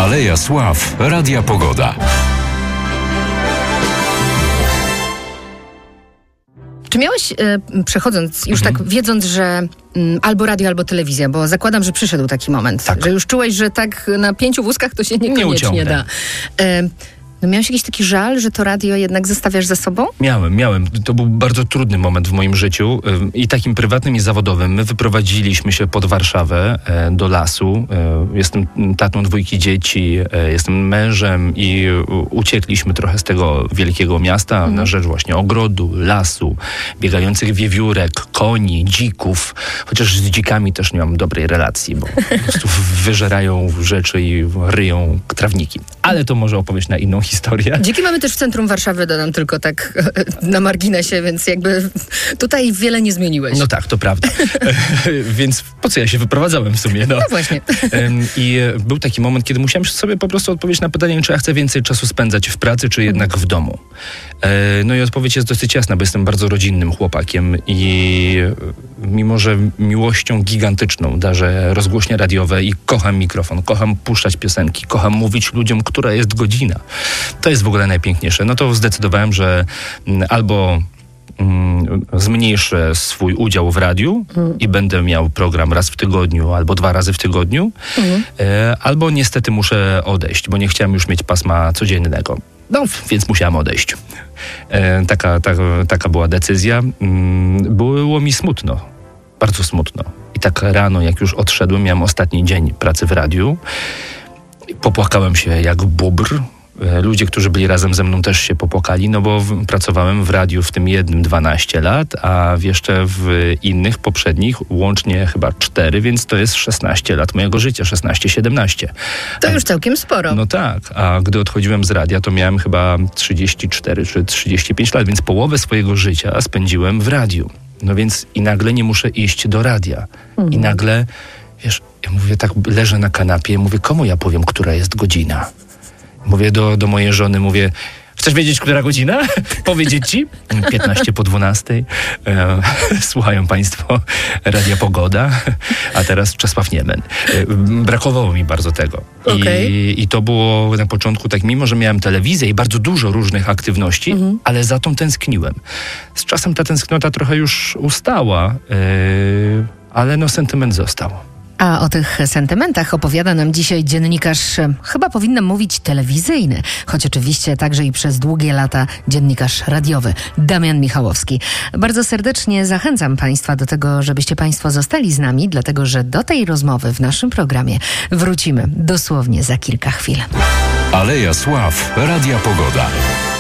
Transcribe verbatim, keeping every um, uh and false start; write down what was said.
Aleja Sław Radia Pogoda. Czy miałeś, y, przechodząc, już mhm. tak wiedząc, że y, albo radio, albo telewizja, bo zakładam, że przyszedł taki moment, tak. że już czułeś, że tak na pięciu wózkach to się niekoniecznie nie da. Y, No miałeś jakiś taki żal, że to radio jednak zostawiasz za sobą? Miałem, miałem. To był bardzo trudny moment w moim życiu i takim prywatnym i zawodowym. My wyprowadziliśmy się pod Warszawę do lasu. Jestem tatą dwójki dzieci, jestem mężem i uciekliśmy trochę z tego wielkiego miasta mhm. na rzecz właśnie ogrodu, lasu, biegających wiewiórek, koni, dzików. Chociaż z dzikami też nie mam dobrej relacji, bo po prostu wyżerają rzeczy i ryją trawniki. Ale to może opowieść na inną historię. Dziki mamy też w centrum Warszawy, dodam tylko tak na marginesie, więc jakby tutaj wiele nie zmieniłeś. No tak, to prawda. Więc po co ja się wyprowadzałem w sumie? No, no właśnie. I był taki moment, kiedy musiałem sobie po prostu odpowiedzieć na pytanie, czy ja chcę więcej czasu spędzać w pracy, czy jednak w domu. No i odpowiedź jest dosyć jasna, bo jestem bardzo rodzinnym chłopakiem i mimo, że miłością gigantyczną darzę rozgłośnie radiowe i kocham mikrofon, kocham puszczać piosenki, kocham mówić ludziom, która jest godzina. To jest w ogóle najpiękniejsze. No to zdecydowałem, że albo mm, zmniejszę swój udział w radiu mm. i będę miał program raz w tygodniu albo dwa razy w tygodniu, mm. e, albo niestety muszę odejść, bo nie chciałem już mieć pasma codziennego. No, więc musiałem odejść. E, taka, ta, taka była decyzja. Mm, było mi smutno. Bardzo smutno. I tak rano, jak już odszedłem, miałem ostatni dzień pracy w radiu. Popłakałem się jak bóbr. Ludzie, którzy byli razem ze mną, też się popłakali, no bo w, pracowałem w radiu w tym jednym dwanaście lat, a jeszcze w innych poprzednich łącznie chyba cztery, więc to jest szesnaście lat mojego życia, szesnaście siedemnaście. To już całkiem sporo. No tak, a gdy odchodziłem z radia, to miałem chyba trzydzieści cztery czy trzydzieści pięć lat, więc połowę swojego życia spędziłem w radiu. No więc i nagle nie muszę iść do radia. Mhm. I nagle, wiesz, ja mówię tak, leżę na kanapie, mówię, komu ja powiem, która jest godzina? Mówię do, do mojej żony, mówię, chcesz wiedzieć, która godzina? Powiedzieć ci? piętnaście po dwunastej. E, słuchają państwo Radia Pogoda, a teraz Czesław Niemen. E, brakowało mi bardzo tego. Okay. I, I to było na początku tak, mimo że miałem telewizję i bardzo dużo różnych aktywności, mhm. ale za tą tęskniłem. Z czasem ta tęsknota trochę już ustała, e, ale no sentyment został. A o tych sentymentach opowiada nam dzisiaj dziennikarz, chyba powinnam mówić telewizyjny, choć oczywiście także i przez długie lata dziennikarz radiowy, Damian Michałowski. Bardzo serdecznie zachęcam Państwa do tego, żebyście Państwo zostali z nami, dlatego że do tej rozmowy w naszym programie wrócimy dosłownie za kilka chwil. Aleja Sław Radia Pogoda.